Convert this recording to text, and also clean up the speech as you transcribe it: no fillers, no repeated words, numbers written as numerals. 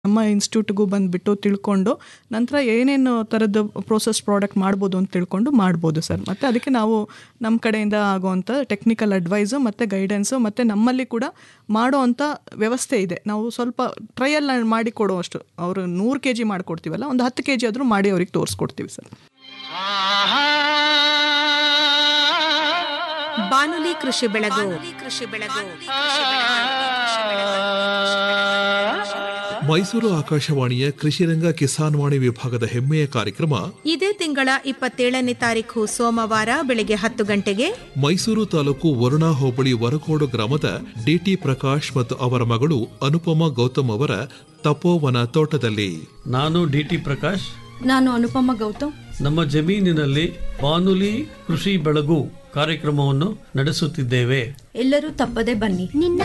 ನಮ್ಮ ಇನ್ಸ್ಟಿಟ್ಯೂಟ್ಗೂ ಬಂದುಬಿಟ್ಟು ತಿಳ್ಕೊಂಡು ನಂತರ ಏನೇನು ಥರದ್ದು ಪ್ರೋಸೆಸ್ ಪ್ರಾಡಕ್ಟ್ ಮಾಡ್ಬೋದು ಅಂತ ತಿಳ್ಕೊಂಡು ಮಾಡ್ಬೋದು ಸರ್. ಮತ್ತು ಅದಕ್ಕೆ ನಾವು ನಮ್ಮ ಕಡೆಯಿಂದ ಆಗೋವಂಥ ಟೆಕ್ನಿಕಲ್ ಅಡ್ವೈಸು ಮತ್ತು ಗೈಡೆನ್ಸು ಮತ್ತು ನಮ್ಮಲ್ಲಿ ಕೂಡ ಮಾಡೋ ಅಂಥ ವ್ಯವಸ್ಥೆ ಇದೆ. ನಾವು ಸ್ವಲ್ಪ ಟ್ರಯಲ್ ಮಾಡಿ ಕೊಡುವಷ್ಟು, ಅವರು 100 kg ಮಾಡಿಕೊಡ್ತೀವಲ್ಲ, ಒಂದು 10 kg ಆದರೂ ಮಾಡಿ ಅವ್ರಿಗೆ ತೋರಿಸ್ಕೊಡ್ತೀವಿ ಸರ್. ಬಾನುಲಿ ಕೃಷಿ ಬೆಳಗು. ಮೈಸೂರು ಆಕಾಶವಾಣಿಯ ಕೃಷಿರಂಗ ಕಿಸಾನ್ ವಾಣಿ ವಿಭಾಗದ ಹೆಮ್ಮೆಯ ಕಾರ್ಯಕ್ರಮ ಇದೇ ತಿಂಗಳ 27ನೇ ತಾರೀಖು ಸೋಮವಾರ ಬೆಳಗ್ಗೆ 10 ಗಂಟೆಗೆ ಮೈಸೂರು ತಾಲೂಕು ವರುಣಾ ಹೋಬಳಿ ವರಕೋಡು ಗ್ರಾಮದ ಡಿಟಿ ಪ್ರಕಾಶ್ ಮತ್ತು ಅವರ ಮಗಳು ಅನುಪಮಾ ಗೌತಮ್ ಅವರ ತಪೋವನ ತೋಟದಲ್ಲಿ. ನಾನು ಡಿಟಿ ಪ್ರಕಾಶ್. ನಾನು ಅನುಪಮಾ ಗೌತಮ್. ನಮ್ಮ ಜಮೀನಿನಲ್ಲಿ ಬಾನುಲಿ ಕೃಷಿ ಬೆಳಗು ಕಾರ್ಯಕ್ರಮವನ್ನು ನಡೆಸುತ್ತಿದ್ದೇವೆ. ಎಲ್ಲರೂ ತಪ್ಪದೆ ಬನ್ನಿ.